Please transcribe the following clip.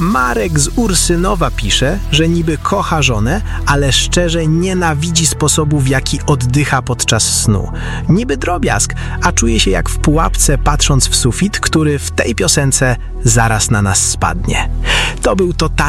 Marek z Ursynowa pisze, że niby kocha żonę, ale szczerze nienawidzi sposobu, w jaki oddycha podczas snu. Niby drobiazg, a czuje się jak w pułapce, patrząc w sufit, który w tej piosence zaraz na nas spadnie. To był totalny